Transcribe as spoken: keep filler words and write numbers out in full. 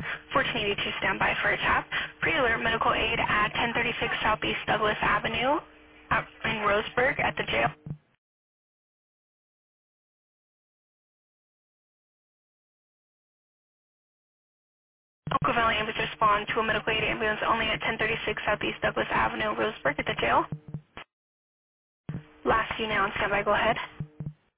fourteen eighty-two, standby for a tap. Pre-alert medical aid at ten thirty-six Southeast Douglas Avenue at, in Roseburg at the jail. Oakville Valley ambulance respond to a medical aid ambulance only at ten thirty-six Southeast Douglas Avenue, Roseburg at the jail. Last you now on standby, go ahead.